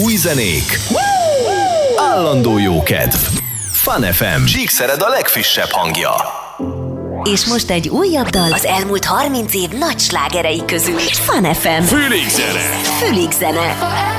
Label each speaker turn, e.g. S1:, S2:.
S1: Új zenék, állandó jókedv. Fun FM. Csíkszered a legfrissebb hangja.
S2: És most egy újabb dal az elmúlt 30 év nagy slágerei közül. Fun FM.
S1: Fülig zene.
S2: Fülig zene.